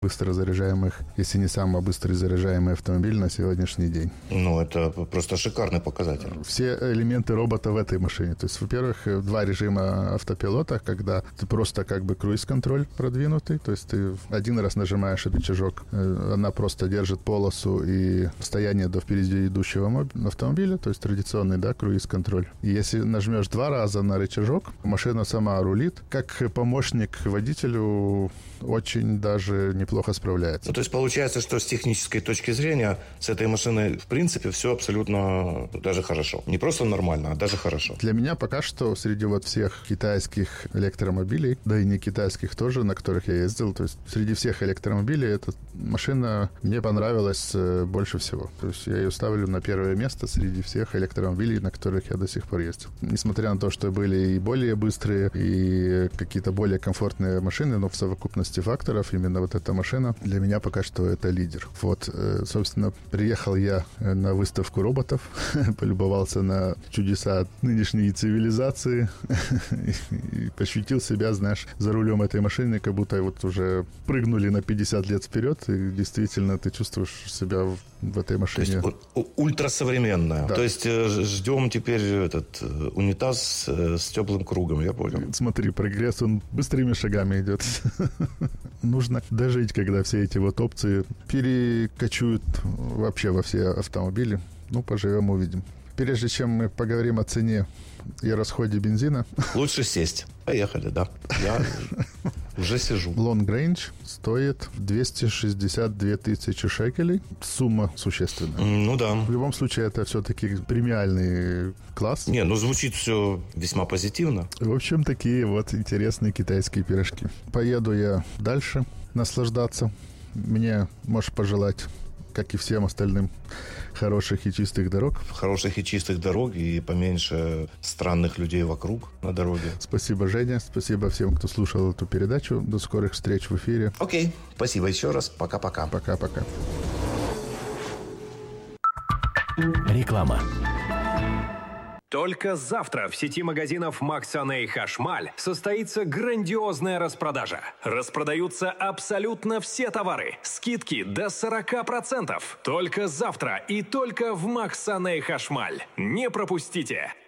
быстро заряжаемых, если не самый быстрый заряжаемый автомобиль на сегодняшний день. Ну, это просто шикарный показатель. Все элементы робота в этой машине. То есть, во-первых, два режима автопилота, когда ты просто как бы круиз-контроль продвинутый, то есть ты один раз нажимаешь рычажок, она просто держит полосу и расстояние до впереди идущего автомобиля, то есть традиционный, да, круиз-контроль. И если нажмешь два раза на рычажок, машина сама рулит. Как помощник водителю очень даже неплохо справляется. Ну, то есть получается, что с технической точки зрения с этой машиной в принципе все абсолютно даже хорошо. Не просто нормально, а даже хорошо. Для меня пока что среди вот всех китайских электромобилей, да и не китайских тоже, на которых я ездил, то есть среди всех электромобилей эта машина мне понравилась больше всего. То есть я ее ставлю на первое место среди всех электромобилей, на которых я до сих пор ездил. Несмотря на то, что были и более быстрые, и какие-то более комфортные машины, но в совокупности факторов именно вот эта машина для меня пока что это лидер. Вот, собственно, приехал я на выставку роботов, полюбовался на чудеса нынешней цивилизации и посвятил себя, знаешь, за рулем этой машины, как будто вот уже прыгнули на 50 лет вперед, и действительно ты чувствуешь себя в этой машине. То есть ультрасовременная. Да. То есть ждем теперь этот унитаз с теплым кругом, я понял. Смотри, прогресс, он быстрыми шагами идет. Нужно дожить, когда все эти вот опции перекочуют вообще во все автомобили. Ну, поживем, увидим. Прежде чем мы поговорим о цене и расходе бензина... Лучше сесть. Поехали, да. Я уже сижу. Long Range стоит 262 тысячи шекелей. Сумма существенная. Ну да. В любом случае, это все-таки премиальный класс. Не, ну звучит все весьма позитивно. В общем, такие вот интересные китайские пирожки. Поеду я дальше наслаждаться. Мне можешь пожелать, как и всем остальным, хороших и чистых дорог. Хороших и чистых дорог, и поменьше странных людей вокруг на дороге. Спасибо, Женя. Спасибо всем, кто слушал эту передачу. До скорых встреч в эфире. Окей. Спасибо еще раз. Пока-пока. Пока-пока. Реклама. Только завтра в сети магазинов Максаней Хашмаль состоится грандиозная распродажа. Распродаются абсолютно все товары. Скидки до 40%. Только завтра и только в Максаней Хашмаль. Не пропустите!